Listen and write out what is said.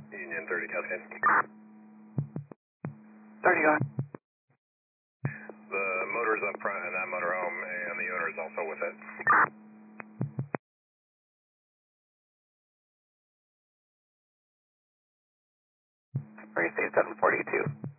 Union 30 Cascade. 30 go ahead. The motor's up front in that motorhome, and the owner is also with it. Very safe, 742.